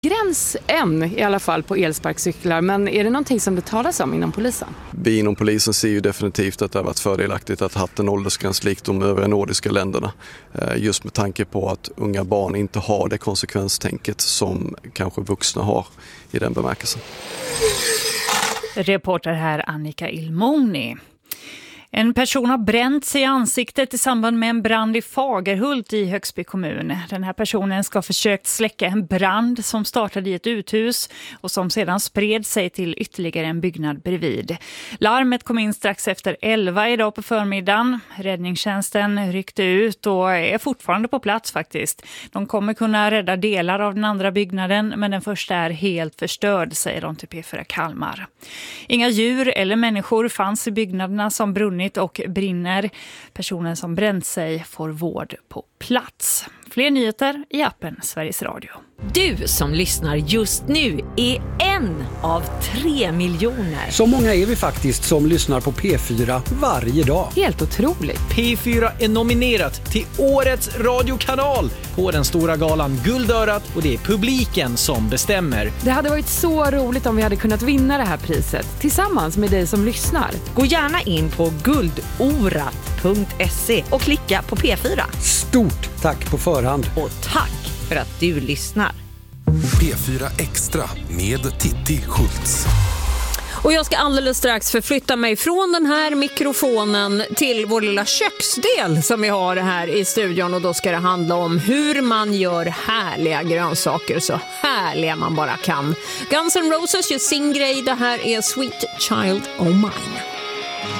Gräns än i alla fall på elsparkcyklar, men är det någonting som det talas om inom polisen? Vi inom polisen ser ju definitivt att det har varit fördelaktigt att ha en åldersgräns likt de övriga nordiska länderna. Just med tanke på att unga barn inte har det konsekvenstänket som kanske vuxna har i den bemärkelsen. Reporter här Annika Ilmoni. En person har bränt sig i ansiktet i samband med en brand i Fagerhult i Högsby kommun. Den här personen ska ha försökt släcka en brand som startade i ett uthus och som sedan spred sig till ytterligare en byggnad bredvid. Larmet kom in strax efter 11 idag på förmiddagen. Räddningstjänsten ryckte ut och är fortfarande på plats faktiskt. De kommer kunna rädda delar av den andra byggnaden, men den första är helt förstörd, säger de till P4 Kalmar. Inga djur eller människor fanns i byggnaderna som brunnit och brinner. Personen som bränt sig får vård på plats. Fler nyheter i appen Sveriges Radio. Du som lyssnar just nu är en av 3 miljoner. Så många är vi faktiskt som lyssnar på P4 varje dag. Helt otroligt. P4 är nominerat till årets radiokanal på den stora galan Guldörat, och det är publiken som bestämmer. Det hade varit så roligt om vi hade kunnat vinna det här priset tillsammans med dig som lyssnar. Gå gärna in på guldorat.se och klicka på P4. Stort tack på förhand. Och tack för att du lyssnar. P4 Extra med Titti Schultz. Och jag ska alldeles strax förflytta mig från den här mikrofonen till vår lilla köksdel som vi har här i studion. Och då ska det handla om hur man gör härliga grönsaker, så härliga man bara kan. Guns N' Roses gör sin grej. Det här är Sweet Child O' Mine.